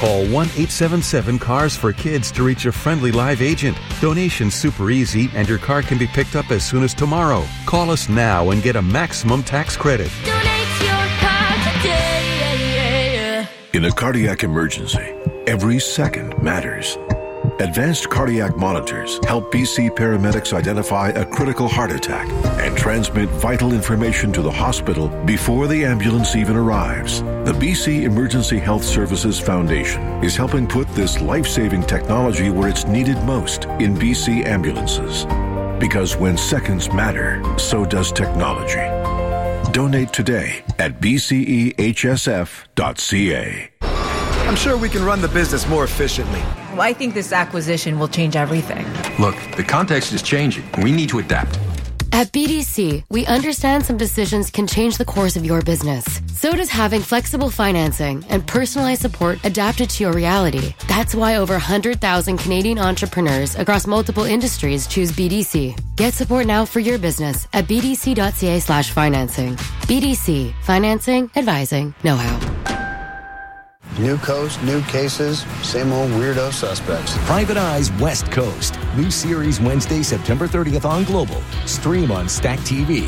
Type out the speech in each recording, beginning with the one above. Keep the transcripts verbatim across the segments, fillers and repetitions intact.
Call one eight seven seven cars for kids to reach a friendly live agent. Donation's super easy and your car can be picked up as soon as tomorrow. Call us now and get a maximum tax credit. Donate your car today. In a cardiac emergency, every second matters. Advanced cardiac monitors help B C paramedics identify a critical heart attack and transmit vital information to the hospital before the ambulance even arrives. The B C Emergency Health Services Foundation is helping put this life-saving technology where it's needed most in B C ambulances. Because when seconds matter, so does technology. Donate today at b c e h s f dot c a. I'm sure we can run the business more efficiently. Well, I think this acquisition will change everything. Look, the context is changing. We need to adapt. At B D C, we understand some decisions can change the course of your business. So does having flexible financing and personalized support adapted to your reality. That's why over one hundred thousand Canadian entrepreneurs across multiple industries choose B D C. Get support now for your business at b d c dot c a slash financing. B D C. Financing, advising, know-how. New coast, new cases, same old weirdo suspects. Private Eyes West Coast. New series Wednesday, September thirtieth on Global. Stream on Stack T V.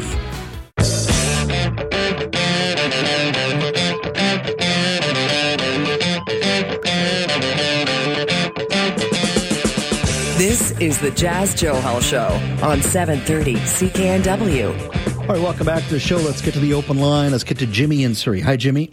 This is the Jazz Johal Show on seven thirty C K N W. All right, welcome back to the show. Let's get to the open line. Let's get to Jimmy in Surrey. Hi, Jimmy.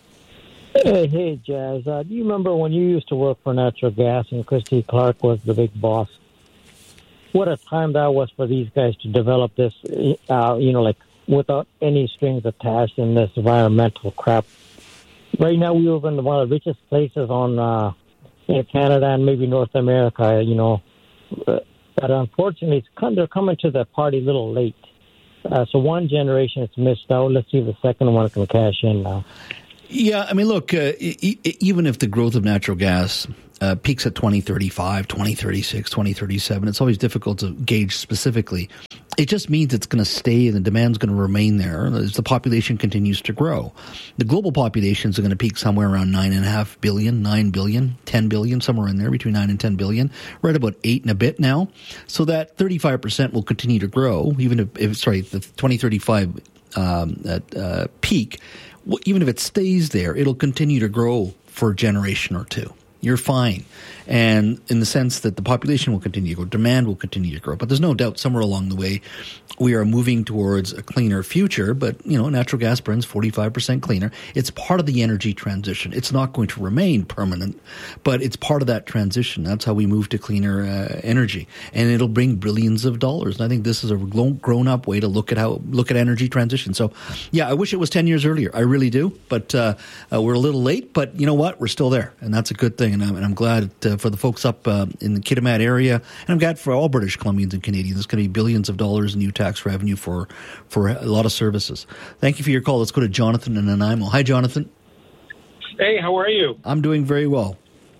Hey, hey, Jazz. Uh, do you remember when you used to work for natural gas and Christy Clark was the big boss? What a time that was for these guys to develop this, uh, you know, like without any strings attached in this environmental crap. Right now, we live in one of the richest places on uh, in Canada and maybe North America, you know. But unfortunately, it's come, they're coming to the party a little late. Uh, so one generation has missed out. Let's see if the second one can cash in now. Yeah, I mean, look, uh, e- even if the growth of natural gas uh, peaks at twenty thirty-five, twenty thirty-six, twenty thirty-seven, it's always difficult to gauge specifically. It just means it's going to stay and the demand's going to remain there as the population continues to grow. The global populations are going to peak somewhere around nine point five billion, nine billion, ten billion, somewhere in there, between nine and ten billion. We're at about eight and a bit now. So that thirty-five percent will continue to grow, even if, if sorry, the twenty thirty-five um, at, uh, peak. Even if it stays there, it'll continue to grow for a generation or two. You're fine. And in the sense that the population will continue to grow, demand will continue to grow. But there's no doubt somewhere along the way we are moving towards a cleaner future. But, you know, natural gas burns forty-five percent cleaner. It's part of the energy transition. It's not going to remain permanent, but it's part of that transition. That's how we move to cleaner uh, energy. And it'll bring billions of dollars. And I think this is a grown-up way to look at how look at energy transition. So, yeah, I wish it was ten years earlier. I really do. But uh, uh, we're a little late. But you know what? We're still there. And that's a good thing. And I'm, and I'm glad uh, for the folks up uh, in the Kitimat area. And I'm glad for all British Columbians and Canadians. There's going to be billions of dollars in new tax revenue for for a lot of services. Thank you for your call. Let's go to Jonathan in Nanaimo. Hi, Jonathan. Hey, how are you? I'm doing very well.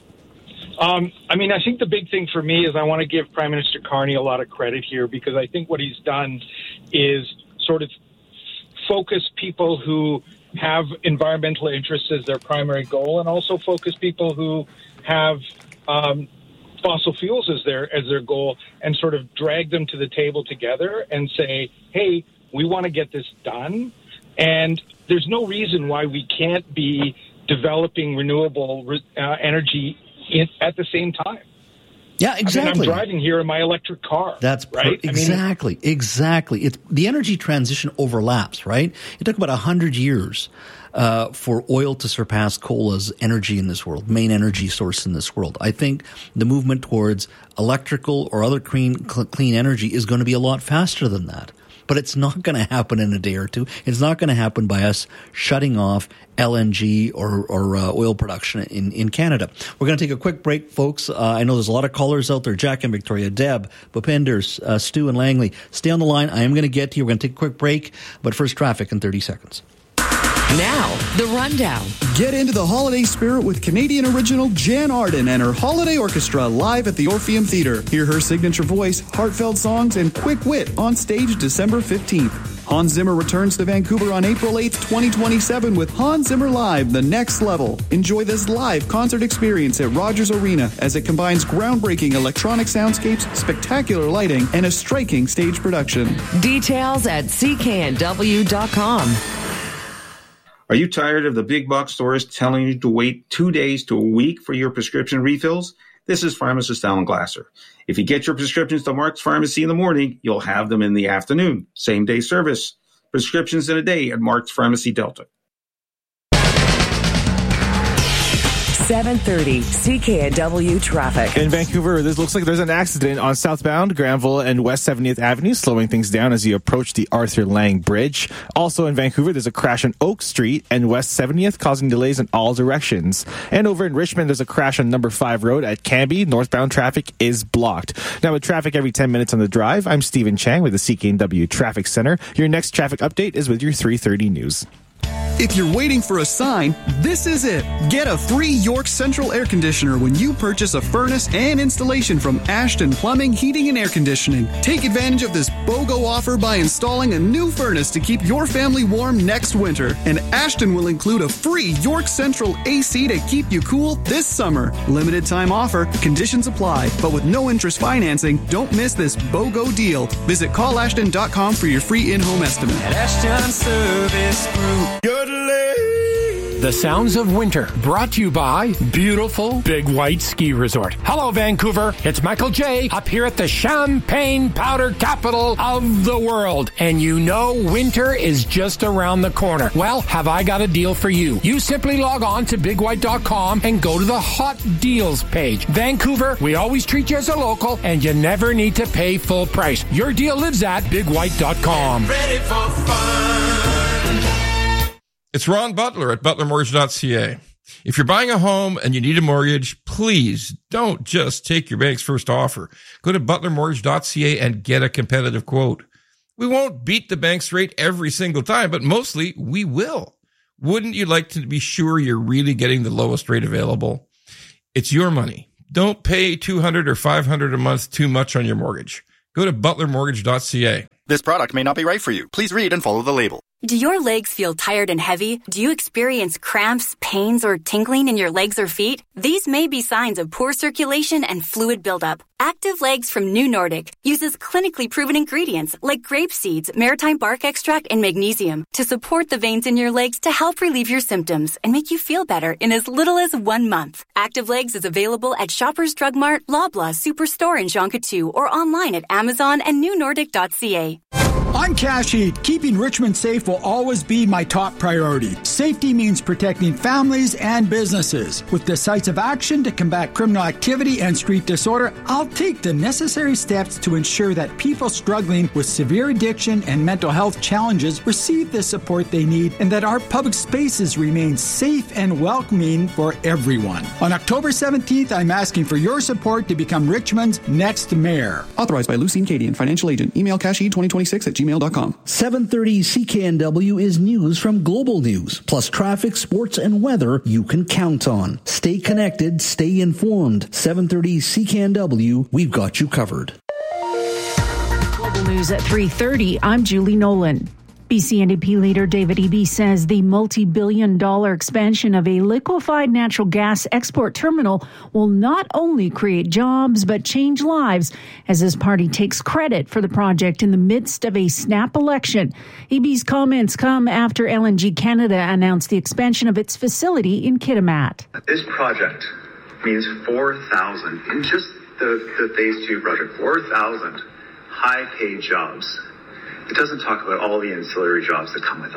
Um, I mean, I think the big thing for me is I want to give Prime Minister Carney a lot of credit here because I think what he's done is sort of focus people who have environmental interests as their primary goal and also focus people who have um, fossil fuels as their as their goal and sort of drag them to the table together and say, hey, we want to get this done. And there's no reason why we can't be developing renewable uh, energy in, at the same time. Yeah, exactly. I mean, I'm driving here in my electric car. That's per- right. Exactly, I mean, exactly. It's the energy transition overlaps, right? It took about a hundred years uh, for oil to surpass coal as energy in this world, main energy source in this world. I think the movement towards electrical or other clean clean energy is going to be a lot faster than that. But it's not going to happen in a day or two. It's not going to happen by us shutting off L N G or, or uh, oil production in, in Canada. We're going to take a quick break, folks. Uh, I know there's a lot of callers out there. Jack and Victoria, Deb, Bhupinder, uh, Stu and Langley. Stay on the line. I am going to get to you. We're going to take a quick break. But first, traffic in thirty seconds. Now, the rundown. Get into the holiday spirit with Canadian original Jan Arden and her Holiday Orchestra live at the Orpheum Theatre. Hear her signature voice, heartfelt songs, and quick wit on stage December fifteenth. Hans Zimmer returns to Vancouver on April eighth, twenty twenty-seven with Hans Zimmer Live, The Next Level. Enjoy this live concert experience at Rogers Arena as it combines groundbreaking electronic soundscapes, spectacular lighting, and a striking stage production. Details at C K N W dot com. Are you tired of the big box stores telling you to wait two days to a week for your prescription refills? This is pharmacist Alan Glasser. If you get your prescriptions to Mark's Pharmacy in the morning, you'll have them in the afternoon. Same day service. Prescriptions in a day at Mark's Pharmacy Delta. seven thirty C K N W traffic. In Vancouver, this looks like there's an accident on southbound Granville and West seventieth Avenue, slowing things down as you approach the Arthur Lang Bridge. Also in Vancouver, there's a crash on Oak Street and West seventieth, causing delays in all directions. And over in Richmond, there's a crash on Number five Road at Cambie. Northbound traffic is blocked. Now, with traffic every ten minutes on the drive, I'm Stephen Chang with the C K N W Traffic Center. Your next traffic update is with your three thirty news. If you're waiting for a sign, this is it. Get a free York Central air conditioner when you purchase a furnace and installation from Ashton Plumbing, Heating and Air Conditioning. Take advantage of this BOGO offer by installing a new furnace to keep your family warm next winter. And Ashton will include a free York Central A C to keep you cool this summer. Limited time offer, conditions apply, but with no interest financing, don't miss this BOGO deal. Visit call ashton dot com for your free in-home estimate. At Ashton Service Group. The sounds of winter, brought to you by beautiful Big White Ski Resort. Hello, Vancouver. It's Michael J. up here at the Champagne Powder capital of the world. And you know winter is just around the corner. Well, have I got a deal for you. You simply log on to big white dot com and go to the Hot Deals page. Vancouver, we always treat you as a local, and you never need to pay full price. Your deal lives at big white dot com. Get ready for fun. It's Ron Butler at butler mortgage dot c a. If you're buying a home and you need a mortgage, please don't just take your bank's first offer. Go to butler mortgage dot c a and get a competitive quote. We won't beat the bank's rate every single time, but mostly we will. Wouldn't you like to be sure you're really getting the lowest rate available? It's your money. Don't pay two hundred dollars or five hundred dollars a month too much on your mortgage. Go to butler mortgage dot c a. This product may not be right for you. Please read and follow the label. Do your legs feel tired and heavy? Do you experience cramps, pains, or tingling in your legs or feet? These may be signs of poor circulation and fluid buildup. Active Legs from New Nordic uses clinically proven ingredients like grape seeds, maritime bark extract, and magnesium to support the veins in your legs to help relieve your symptoms and make you feel better in as little as one month. Active Legs is available at Shoppers Drug Mart, Loblaw, Superstore, and Jean Coutu, or online at Amazon and new nordic dot c a. I'm Cash Heat. Keeping Richmond safe will always be my top priority. Safety means protecting families and businesses. With decisive action to combat criminal activity and street disorder, I'll take the necessary steps to ensure that people struggling with severe addiction and mental health challenges receive the support they need and that our public spaces remain safe and welcoming for everyone. On October seventeenth, I'm asking for your support to become Richmond's next mayor. Authorized by Lucine Cadian, financial agent. Email casheed twenty twenty-six at gmail dot com. seven thirty C K N W is news from Global News, plus traffic, sports, and weather you can count on. Stay connected, stay informed. seven thirty C K N W, we've got you covered. Global News at three thirty, I'm Julie Nolan. B C N D P leader David Eby says the multi-billion dollar expansion of a liquefied natural gas export terminal will not only create jobs but change lives as his party takes credit for the project in the midst of a snap election. Eby's comments come after L N G Canada announced the expansion of its facility in Kitimat. This project means four thousand, in just the, the phase two project, four thousand high-paid jobs. It doesn't talk about all the ancillary jobs that come with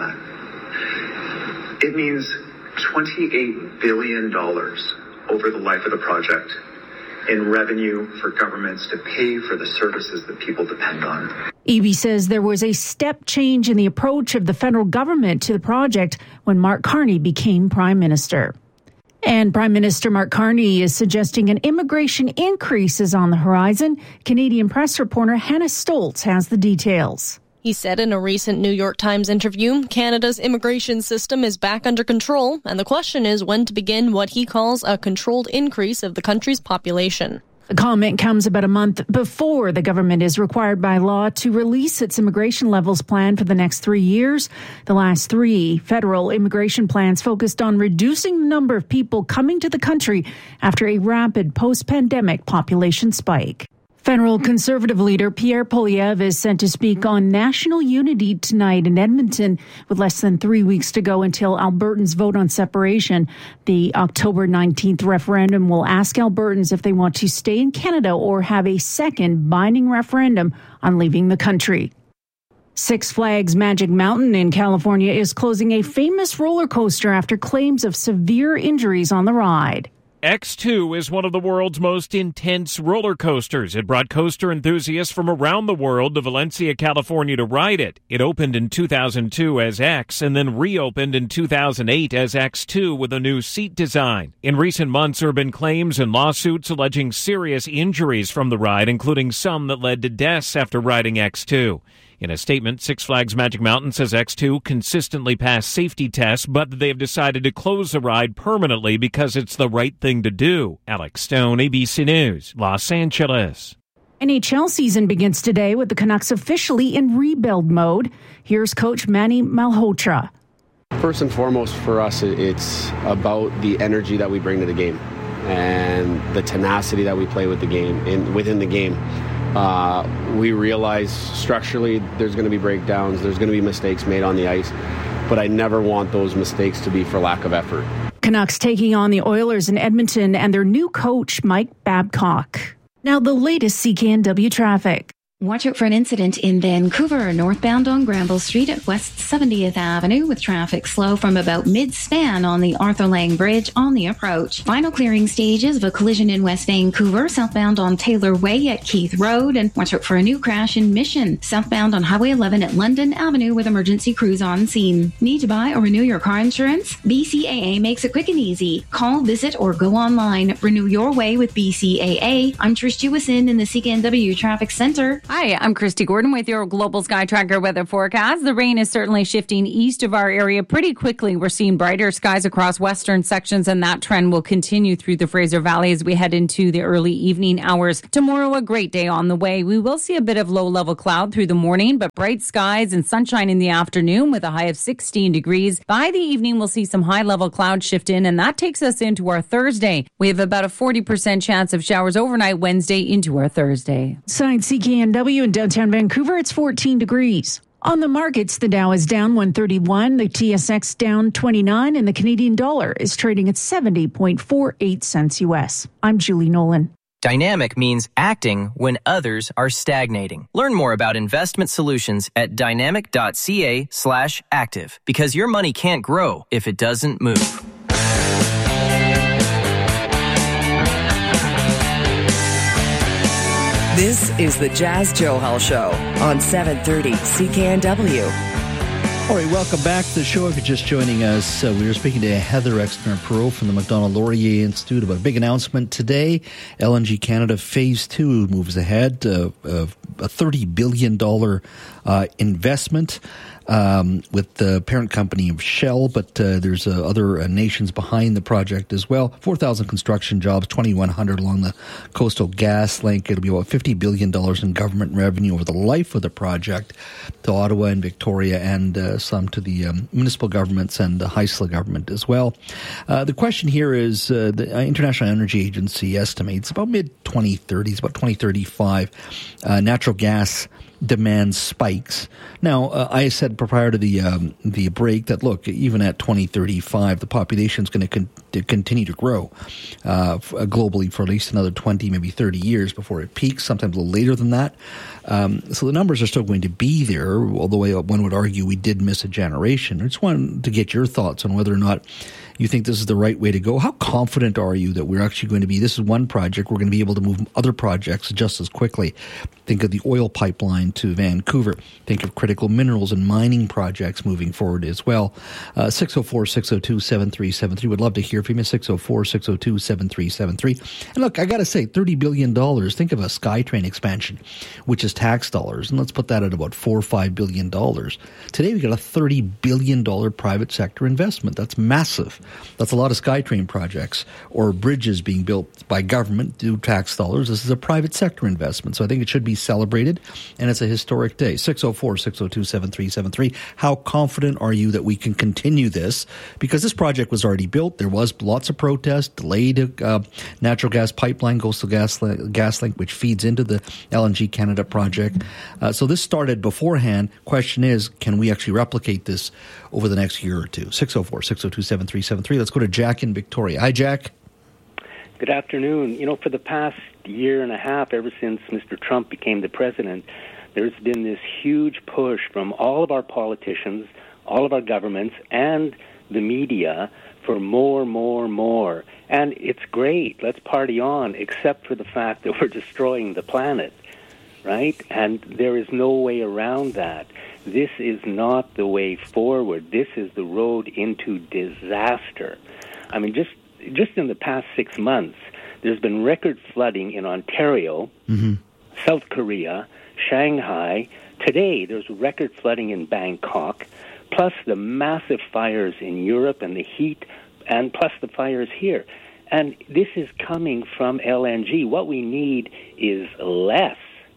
that. It means twenty-eight billion dollars over the life of the project in revenue for governments to pay for the services that people depend on. Eby says there was a step change in the approach of the federal government to the project when Mark Carney became Prime Minister. And Prime Minister Mark Carney is suggesting an immigration increase is on the horizon. Canadian press reporter Hannah Stoltz has the details. He said in a recent New York Times interview, Canada's immigration system is back under control, and the question is when to begin what he calls a controlled increase of the country's population. The comment comes about a month before the government is required by law to release its immigration levels plan for the next three years. The last three federal immigration plans focused on reducing the number of people coming to the country after a rapid post-pandemic population spike. Federal Conservative leader Pierre Poilievre is set to speak on national unity tonight in Edmonton with less than three weeks to go until Albertans vote on separation. The October nineteenth referendum will ask Albertans if they want to stay in Canada or have a second binding referendum on leaving the country. Six Flags Magic Mountain in California is closing a famous roller coaster after claims of severe injuries on the ride. X two is one of the world's most intense roller coasters. It brought coaster enthusiasts from around the world to Valencia, California to ride it. It opened in two thousand two as X and then reopened in two thousand eight as X two with a new seat design. In recent months, there have been claims and lawsuits alleging serious injuries from the ride, including some that led to deaths after riding X two. In a statement, Six Flags Magic Mountain says X two consistently passed safety tests, but they have decided to close the ride permanently because it's the right thing to do. Alex Stone, A B C News, Los Angeles. N H L season begins today with the Canucks officially in rebuild mode. Here's coach Manny Malhotra. First and foremost for us, it's about the energy that we bring to the game and the tenacity that we play with the game in within the game. Uh, we realize structurally there's going to be breakdowns, there's going to be mistakes made on the ice, but I never want those mistakes to be for lack of effort. Canucks taking on the Oilers in Edmonton and their new coach, Mike Babcock. Now the latest C K N W traffic. Watch out for an incident in Vancouver, northbound on Granville Street at West seventieth Avenue, with traffic slow from about mid-span on the Arthur Lang Bridge on the approach. Final clearing stages of a collision in West Vancouver, southbound on Taylor Way at Keith Road, and watch out for a new crash in Mission, southbound on Highway eleven at London Avenue with emergency crews on scene. Need to buy or renew your car insurance? B C A A makes it quick and easy. Call, visit, or go online. Renew your way with B C A A. I'm Trish Jewison in the C K N W Traffic Center. Hi, I'm Christy Gordon with your Global Sky Tracker weather forecast. The rain is certainly shifting east of our area pretty quickly. We're seeing brighter skies across western sections, and that trend will continue through the Fraser Valley as we head into the early evening hours. Tomorrow, a great day on the way. We will see a bit of low-level cloud through the morning, but bright skies and sunshine in the afternoon with a high of sixteen degrees. By the evening, we'll see some high-level cloud shift in, and that takes us into our Thursday. We have about a forty percent chance of showers overnight Wednesday into our Thursday. Sign C K N W in downtown Vancouver, it's fourteen degrees. On the markets, the Dow is down one thirty-one, the T S X down twenty-nine, and the Canadian dollar is trading at seventy point four eight cents U S. I'm Julie Nolan. Dynamic means acting when others are stagnating. Learn more about investment solutions at dynamic.ca slash active, because your money can't grow if it doesn't move. This is the Jazz Johal Show on seven thirty C K N W. All right, welcome back to the show. If you're just joining us, uh, we were speaking to Heather Exner-Perot from the Macdonald-Laurier Institute about a big announcement today. L N G Canada Phase two moves ahead, uh, uh, a thirty billion dollars uh, investment um, with the parent company of Shell, but uh, there's uh, other uh, nations behind the project as well. four thousand construction jobs, twenty-one hundred along the Coastal Gas Link. It'll be about fifty billion dollars in government revenue over the life of the project to Ottawa and Victoria, and uh, some to the um, municipal governments and the Haisla government as well. Uh, the question here is uh, the International Energy Agency estimates about mid twenty thirties, about twenty thirty-five, uh, natural gas demand spikes. Now, uh, I said prior to the um, the break that, look, even at twenty thirty-five, the population is going to, con- to continue to grow uh, f- globally for at least another twenty, maybe thirty years before it peaks, sometimes a little later than that. Um, so the numbers are still going to be there, although one would argue we did miss a generation. I just wanted to get your thoughts on whether or not you think this is the right way to go. How confident are you that we're actually going to be, this is one project, we're going to be able to move other projects just as quickly? Think of the oil pipeline to Vancouver. Think of critical minerals and mining projects moving forward as well. Uh, six oh four, six oh two, seven three seven three. Would love to hear from you. six oh four, six oh two, seven three seven three. And look, I got to say, thirty billion dollars. Think of a SkyTrain expansion, which is tax dollars. And let's put that at about four or five billion dollars. Today, we got a thirty billion dollars private sector investment. That's massive. That's a lot of SkyTrain projects or bridges being built by government through tax tax dollars. This is a private sector investment. So I think it should be celebrated, and it's a historic day. six oh four, six oh two, seven three seven three. How confident are you that we can continue this? Because this project was already built. There was lots of protest, delayed uh, natural gas pipeline, Coastal Gas, Gas Link, which feeds into the L N G Canada project. Uh, so this started beforehand. Question is, can we actually replicate this over the next year or two? six oh four, six oh two, seven three seven three. Let's go to Jack in Victoria. Hi, Jack. Good afternoon. You know, for the past year and a half, ever since Mister Trump became the president, there's been this huge push from all of our politicians, all of our governments, and the media for more, more, more. And it's great. Let's party on, except for the fact that we're destroying the planet, right? And there is no way around that. This is not the way forward. This is the road into disaster. I mean, just just in the past six months, there's been record flooding in Ontario, mm-hmm. South Korea, Shanghai. Today, there's record flooding in Bangkok, plus the massive fires in Europe and the heat, and plus the fires here. And this is coming from L N G. What we need is less,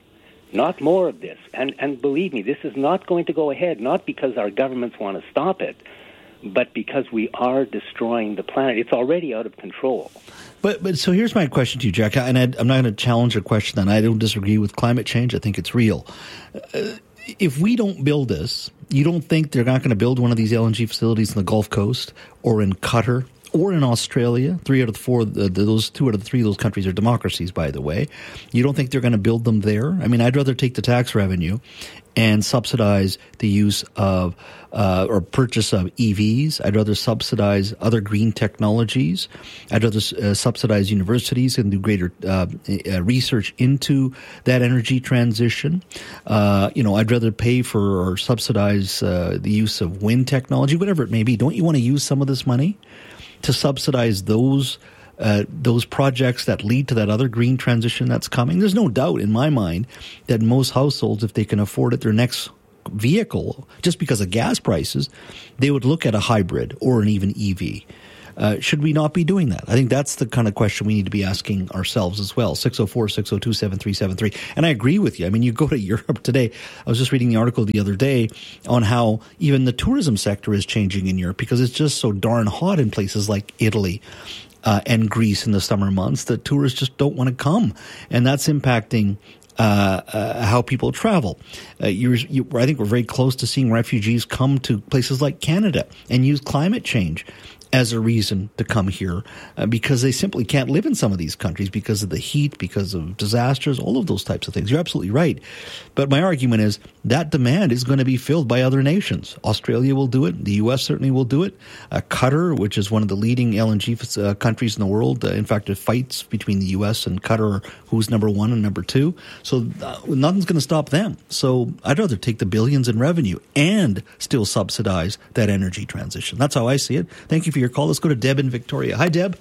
not more of this. And and believe me, this is not going to go ahead, not because our governments want to stop it, but because we are destroying the planet. It's already out of control. But but so here's my question to you, Jack, and I, I'm not going to challenge your question, and I don't disagree with climate change. I think it's real. Uh, if we don't build this, you don't think they're not going to build one of these L N G facilities in the Gulf Coast or in Qatar or in Australia? Three out of the four, uh, those two out of the three of those countries are democracies, by the way. You don't think they're going to build them there? I mean, I'd rather take the tax revenue and subsidize the use of uh, or purchase of E Vs. I'd rather subsidize other green technologies. I'd rather uh, subsidize universities and do greater uh, uh, research into that energy transition. Uh, you know, I'd rather pay for or subsidize uh, the use of wind technology, whatever it may be. Don't you want to use some of this money to subsidize those Uh, those projects that lead to that other green transition that's coming? There's no doubt in my mind that most households, if they can afford it, their next vehicle, just because of gas prices, they would look at a hybrid or an even E V. Uh, should we not be doing that? I think that's the kind of question we need to be asking ourselves as well. six oh four, six oh two, seven three seven three. And I agree with you. I mean, you go to Europe today. I was just reading the article the other day on how even the tourism sector is changing in Europe because it's just so darn hot in places like Italy uh, and Greece in the summer months that tourists just don't want to come. And that's impacting Uh, uh, how people travel. Uh, you're, you, I think we're very close to seeing refugees come to places like Canada and use climate change as a reason to come here uh, because they simply can't live in some of these countries because of the heat, because of disasters, all of those types of things. You're absolutely right. But my argument is that demand is going to be filled by other nations. Australia will do it. The U S certainly will do it. Uh, Qatar, which is one of the leading L N G uh, countries in the world. Uh, in fact, it fights between the U S and Qatar, who's number one and number two. So uh, nothing's going to stop them. So I'd rather take the billions in revenue and still subsidize that energy transition. That's how I see it. Thank you for your call. Let's go to Deb in Victoria. Hi, Deb.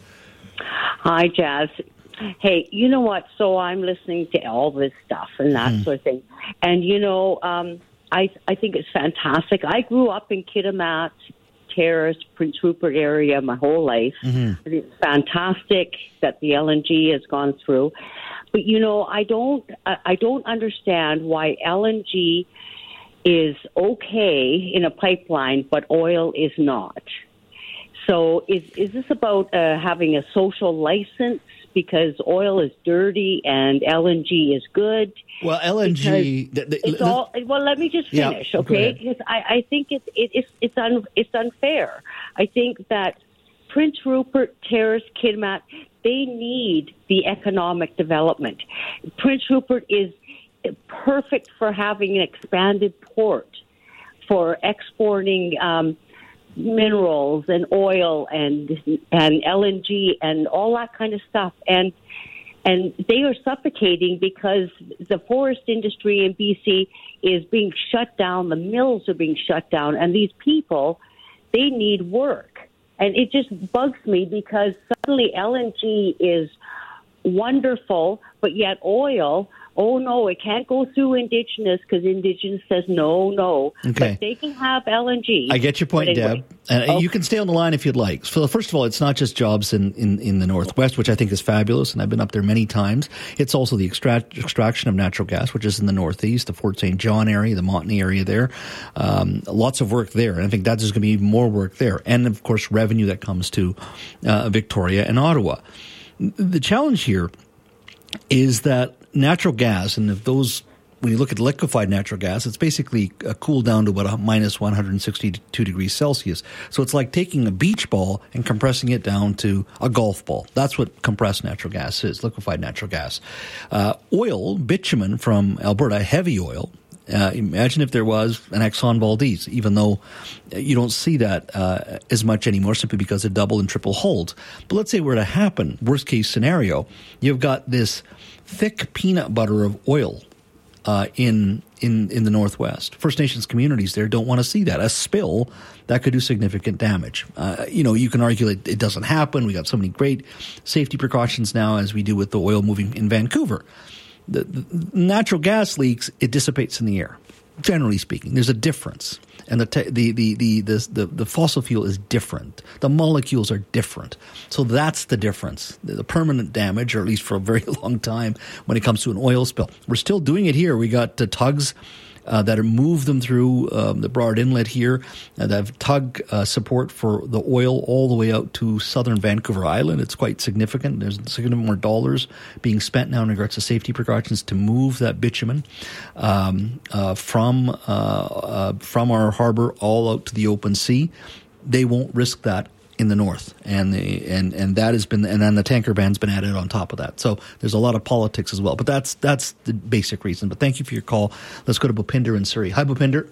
Hi, Jazz. Hey, you know what? So I'm listening to all this stuff and that mm. sort of thing. And, you know, um, I I think it's fantastic. I grew up in Kitimat Terrace, Prince Rupert area my whole life. Mm-hmm. I think it's fantastic that the L N G has gone through. But, you know, I don't I don't understand why L N G is okay in a pipeline, but oil is not. So is is this about uh, having a social license because oil is dirty and L N G is good? Well, L N G. The, the, it's all, well, let me just finish, yeah, okay? Because I, I think it, it, it's it's un, it's unfair. I think that Prince Rupert, Terrace, Kitimat, they need the economic development. Prince Rupert is perfect for having an expanded port for exporting Um, minerals and oil and and L N G and all that kind of stuff, and and they are suffocating because the forest industry in B C is being shut down, the mills are being shut down, and these people, they need work. And it just bugs me because suddenly L N G is wonderful, but yet oil, oh, no, it can't go through Indigenous because Indigenous says no, no. Okay. But they can have L N G. I get your point, anyway. Deb. And okay. You can stay on the line if you'd like. So first of all, it's not just jobs in, in, in the Northwest, which I think is fabulous, and I've been up there many times. It's also the extract, extraction of natural gas, which is in the Northeast, the Fort Saint John area, the Montney area there. Um, lots of work there, and I think that there's going to be even more work there. And, of course, revenue that comes to uh, Victoria and Ottawa. The challenge here is that natural gas, and if those, when you look at liquefied natural gas, it's basically uh, cooled down to about a minus one hundred sixty-two degrees Celsius. So it's like taking a beach ball and compressing it down to a golf ball. That's what compressed natural gas is, liquefied natural gas. Uh, oil, bitumen from Alberta, heavy oil. Uh, imagine if there was an Exxon Valdez, even though you don't see that uh, as much anymore simply because of double and triple hold. But let's say it were to happen, worst case scenario, you've got this thick peanut butter of oil uh, in in in the Northwest. First Nations communities there don't want to see that. A spill that could do significant damage. Uh, you know, you can argue that it doesn't happen. We got so many great safety precautions now, as we do with the oil moving in Vancouver. The, the natural gas leaks, it dissipates in the air. Generally speaking, there's a difference, and the te- the, the, the the the the fossil fuel is different. The molecules are different, so that's the difference. The, the permanent damage, or at least for a very long time, when it comes to an oil spill. We're still doing it here. We got uh, tugs uh, that are move them through um, the Broad Inlet here uh, that have tug uh, support for the oil all the way out to southern Vancouver Island. It's quite significant. There's significant more dollars being spent now in regards to safety precautions to move that bitumen um, uh, from uh, uh, from our harbor all out to the open sea. They won't risk that in the north, and the and and that has been, and then the tanker ban's been added on top of that. So there's a lot of politics as well, but that's that's the basic reason. But thank you for your call. Let's go to Bhupinder in Surrey. Hi, Bhupinder.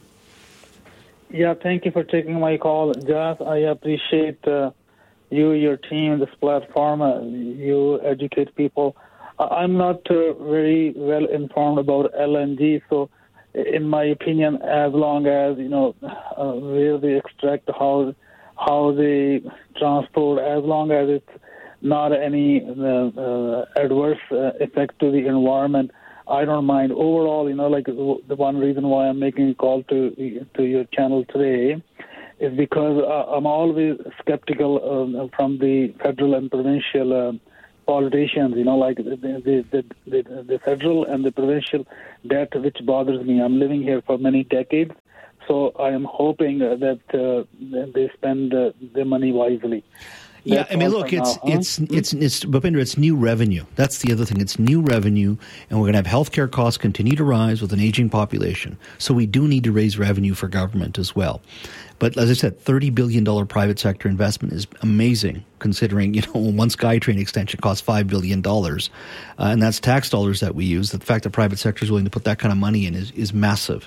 Yeah, thank you for taking my call, Jas. I appreciate uh, you, your team, this platform. Uh, you educate people. I'm not uh, very well informed about L N G, so in my opinion, as long as you know uh, where they extract, how how they transport, as long as it's not any uh, uh, adverse uh, effect to the environment, I don't mind. Overall, you know, like the one reason why I'm making a call to to your channel today is because uh, I'm always skeptical uh, from the federal and provincial uh, politicians, you know, like the the, the the the federal and the provincial debt, which bothers me. I'm living here for many decades. So I am hoping that uh, they spend uh, their money wisely. Yeah, That's I mean, look, it's, now, huh? it's it's it's Bhupinder, it's new revenue. That's the other thing. It's new revenue, and we're going to have healthcare costs continue to rise with an aging population. So we do need to raise revenue for government as well. But as I said, thirty billion dollars private sector investment is amazing, considering, you know, one SkyTrain extension costs five billion dollars, uh, and that's tax dollars that we use. The fact that private sector is willing to put that kind of money in is, is massive.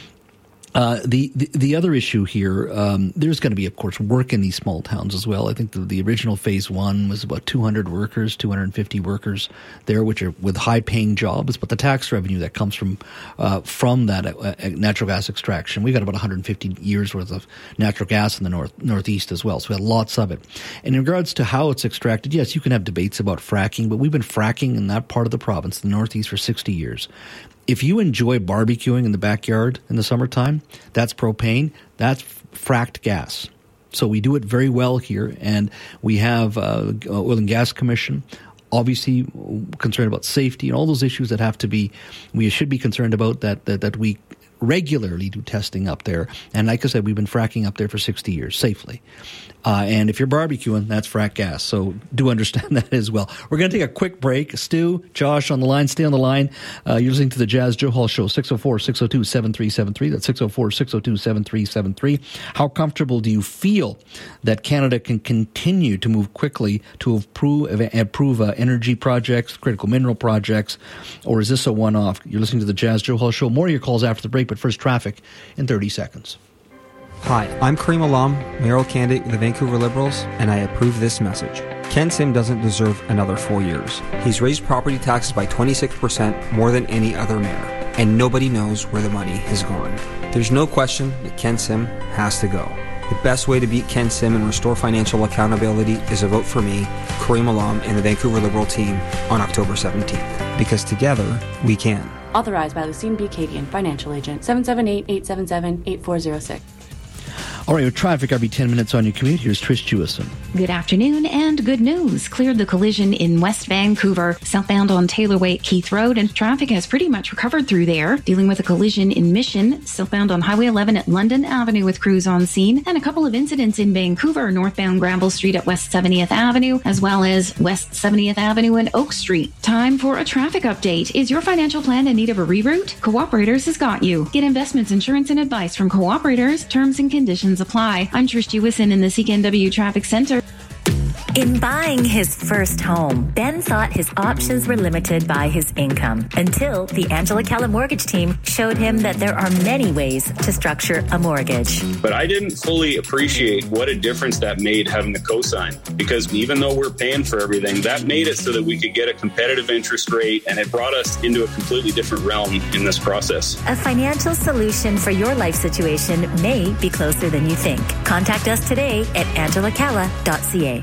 Uh, the, the the other issue here, um, there's going to be, of course, work in these small towns as well. I think the, the original phase one was about two hundred workers, two hundred fifty workers there, which are with high-paying jobs. But the tax revenue that comes from uh, from that uh, natural gas extraction, we've got about one hundred fifty years worth of natural gas in the north northeast as well. So we have lots of it. And in regards to how it's extracted, yes, you can have debates about fracking, but we've been fracking in that part of the province, the northeast, for sixty years. If you enjoy barbecuing in the backyard in the summertime, that's propane, that's fracked gas. So we do it very well here, and we have uh, Oil and Gas Commission, obviously concerned about safety and all those issues that have to be, we should be concerned about, that that, that we regularly do testing up there. And like I said, we've been fracking up there for sixty years safely. Uh, and if you're barbecuing, that's frack gas. So do understand that as well. We're going to take a quick break. Stu, Josh on the line. Stay on the line. Uh, you're listening to the Jas Johal Show, six oh four, six oh two, seven three seven three. That's six oh four, six oh two, seven three seven three. How comfortable do you feel that Canada can continue to move quickly to approve, approve uh, energy projects, critical mineral projects, or is this a one-off? You're listening to the Jas Johal Show. More of your calls after the break, but first traffic in thirty seconds. Hi, I'm Kareem Alam, mayoral candidate with the Vancouver Liberals, and I approve this message. Ken Sim doesn't deserve another four years. He's raised property taxes by twenty-six percent more than any other mayor, and nobody knows where the money has gone. There's no question that Ken Sim has to go. The best way to beat Ken Sim and restore financial accountability is a vote for me, Kareem Alam, and the Vancouver Liberal team on October seventeenth. Because together, we can. Authorized by Lucine B. Cadian, Financial Agent, seven seven eight, eight seven seven, eight four zero six. All right, with traffic every ten minutes on your commute, here's Trish Jewison. Good afternoon and good news. Cleared the collision in West Vancouver, southbound on Taylor Way at Keith Road, and traffic has pretty much recovered through there. Dealing with a collision in Mission, southbound on Highway eleven at London Avenue with crews on scene, and a couple of incidents in Vancouver, northbound Granville Street at West seventieth Avenue, as well as West seventieth Avenue and Oak Street. Time for a traffic update. Is your financial plan in need of a reroute? Cooperators has got you. Get investments, insurance, and advice from Cooperators. Terms and conditions apply. I'm Trish Jewison in the C K N W Traffic Center. In buying his first home, Ben thought his options were limited by his income until the Angela Calla mortgage team showed him that there are many ways to structure a mortgage. But I didn't fully appreciate what a difference that made having the cosign, because even though we're paying for everything, that made it so that we could get a competitive interest rate, and it brought us into a completely different realm in this process. A financial solution for your life situation may be closer than you think. Contact us today at angela calla dot c a.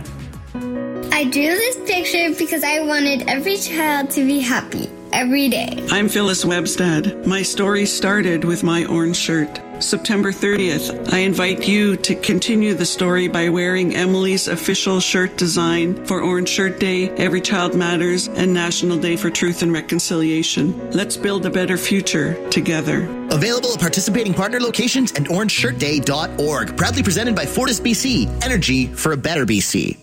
I drew this picture because I wanted every child to be happy every day. I'm Phyllis Webstad. My story started with my orange shirt. September thirtieth, I invite you to continue the story by wearing Emily's official shirt design for Orange Shirt Day, Every Child Matters, and National Day for Truth and Reconciliation. Let's build a better future together. Available at participating partner locations and orange shirt day dot org. Proudly presented by Fortis B C. Energy for a better B C.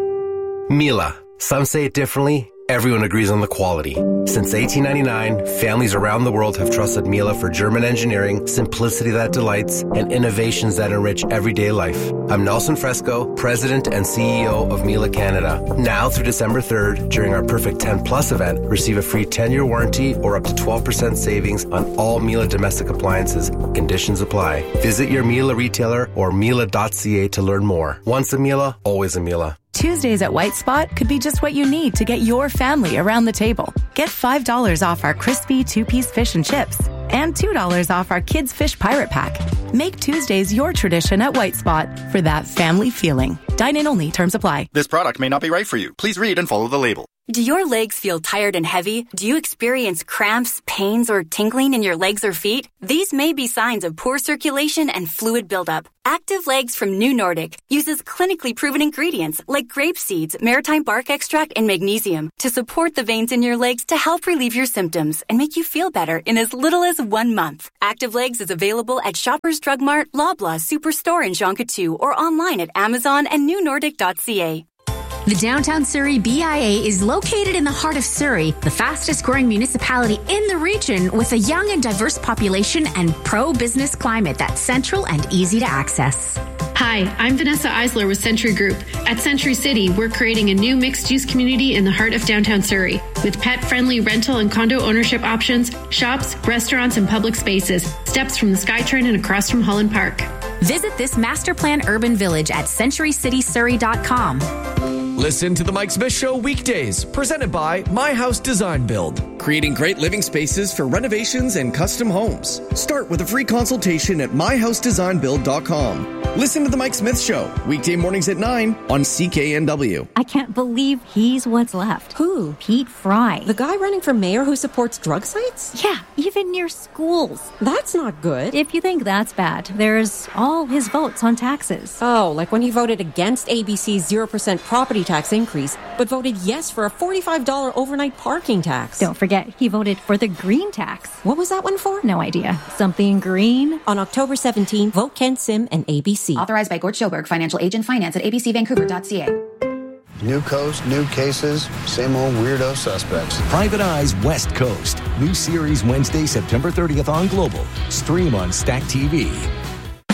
Miele. Some say it differently. Everyone agrees on the quality. Since eighteen ninety-nine, families around the world have trusted Miele for German engineering, simplicity that delights, and innovations that enrich everyday life. I'm Nelson Fresco, President and C E O of Miele Canada. Now through December third, during our Perfect ten Plus event, receive a free ten-year warranty or up to twelve percent savings on all Miele domestic appliances. Conditions apply. Visit your Miele retailer or miele dot c a to learn more. Once a Miele, always a Miele. Tuesdays at White Spot could be just what you need to get your family around the table. Get five dollars off our crispy two-piece fish and chips and two dollars off our Kids Fish Pirate Pack. Make Tuesdays your tradition at White Spot for that family feeling. Dine-in only. Terms apply. This product may not be right for you. Please read and follow the label. Do your legs feel tired and heavy? Do you experience cramps, pains, or tingling in your legs or feet? These may be signs of poor circulation and fluid buildup. Active Legs from New Nordic uses clinically proven ingredients like grape seeds, maritime bark extract, and magnesium to support the veins in your legs to help relieve your symptoms and make you feel better in as little as one month. Active Legs is available at Shoppers Drug Mart, Loblaw, Superstore, and Jean Coutu, or online at Amazon and new nordic dot c a. The Downtown Surrey B I A is located in the heart of Surrey, the fastest growing municipality in the region with a young and diverse population and pro-business climate that's central and easy to access. Hi, I'm Vanessa Eisler with Century Group. At Century City, we're creating a new mixed-use community in the heart of downtown Surrey with pet-friendly rental and condo ownership options, shops, restaurants, and public spaces, steps from the SkyTrain and across from Holland Park. Visit this master plan urban village at century city surrey dot com. Listen to The Mike Smith Show weekdays, presented by My House Design Build. Creating great living spaces for renovations and custom homes. Start with a free consultation at my house design build dot com. Listen to The Mike Smith Show, weekday mornings at nine on C K N W. I can't believe he's what's left. Who? Pete Fry. The guy running for mayor who supports drug sites? Yeah, even near schools. That's not good. If you think that's bad, there's all his votes on taxes. Oh, like when he voted against A B C's zero percent property tax increase, but voted yes for a forty-five dollars overnight parking tax. Don't forget, he voted for the green tax. What was that one for? No idea. Something green. On October seventeenth, vote Ken Sim and A B C. Authorized by Gord Schoberg, financial agent, finance at a b c vancouver dot c a. New coast, new cases, same old weirdo suspects. Private Eyes West Coast. New series Wednesday, September thirtieth on Global. Stream on Stack T V.